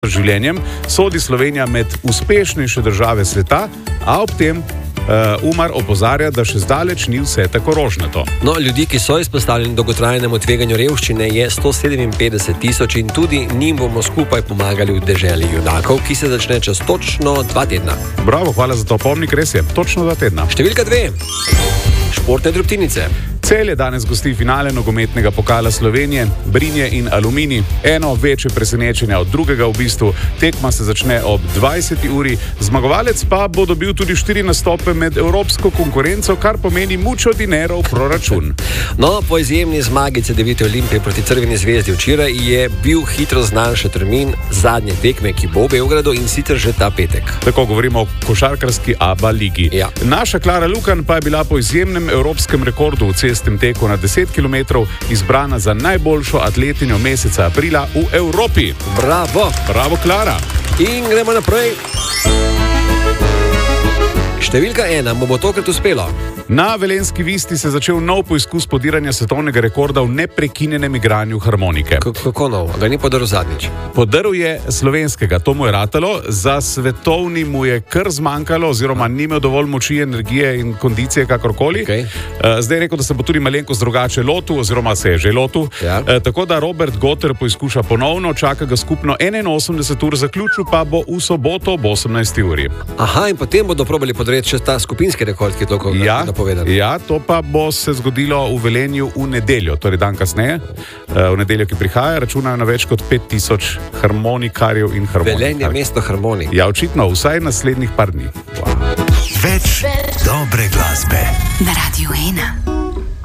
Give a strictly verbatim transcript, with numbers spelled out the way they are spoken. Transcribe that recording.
življenjem sodi Slovenija med uspešnejše države sveta, a ob tem uh, Umar opozarja, da še zdaleč ni vse tako rožnato. No, ljudi, ki so izpostavljeni dolgotrajnemu tveganju revščine, je sto sedeminpetdeset tisoč in tudi njim bomo skupaj pomagali v deželi junakov, ki se začne čez točno dva tedna. Bravo, hvala za to opomnik, res je, točno dva tedna. Številka dve. Športne drobtinice. Celje danes gosti finale nogometnega pokala Slovenije, Brinje in Aluminij. Eno večje presenečenje od drugega v bistvu. Tekma se začne ob dvajseti uri, zmagovalec pa bo dobil tudi štiri nastope med evropsko konkurenco, kar pomeni mucho dinero v proračun. No, po izjemni zmagi C devet Olimpije proti Crveni zvezdi včeraj je bil hitro znan še termin zadnje tekme, ki bo v Beogradu in sicer že ta petek. Tako govorimo o košarkarski ABA ligi. Ja. Naša Klara Lukan pa je bila po izjemnem evropskem rekordu v cestnem teku na deset kilometrov izbrana za najboljšo atletinjo meseca aprila v Evropi. Bravo! Bravo, Klara! In gremo naprej. Številka ena, mu bo tokrat uspelo. Na Velenjski Visti se je začel nov poizkus podiranja svetovnega rekorda v neprekinjenem igranju harmonike. K- kako nov? Ga ni podaril zadnjič? Podaril je slovenskega, to mu je ratalo, za svetovni mu je kar zmanjkalo, oziroma ni imel dovolj moči, energije in kondicije, kakorkoli. Okay. Zdaj je rekel, da se bo tudi malenkost drugače lotil, oziroma se je že lotil. Ja. Tako da Robert Gotter poizkuša ponovno, čaka ga skupno enainosemdeset ur, zaključil pa bo v soboto ob osemnajsti uri. Aha, in potem bodo probali podreti še ta skupinski rekord, ki je toliko Ja. napovedan. Ja, to pa bo se zgodilo v Velenju v nedeljo, torej dan kasneje. V nedeljo, ki prihaja, računajo na več kot pet tisoč harmonikarjev in harmonikarjev. Velenje je mesto harmonik. Ja, očitno, vsaj naslednjih par dni. Wow. Več dobre glasbe na Radiu ena.